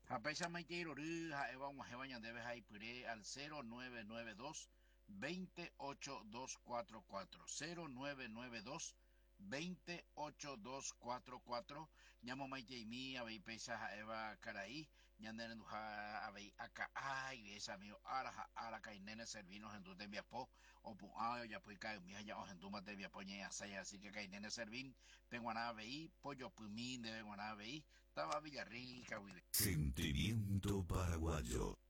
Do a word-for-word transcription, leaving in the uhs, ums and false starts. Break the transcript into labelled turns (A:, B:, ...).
A: Japesa Maiteiro Rija, Eva Guajebaña debes ahí puré al cero nueve nueve dos veinte ocho dos cuatro cuatro cero nueve nueve dos veinte ocho dos cuatro cuatro llamo Maite mi a pesa Eva Caraí ñandene duja a acá ay esa amigo ara ara kainene servinos en tu de viapo o pu ayo ya pues cae mi ya o en tu mate viapo ña así que kainene servin tengo nada veí pollo pumín de nada veí estaba Villarrica.
B: Sentimiento paraguayo.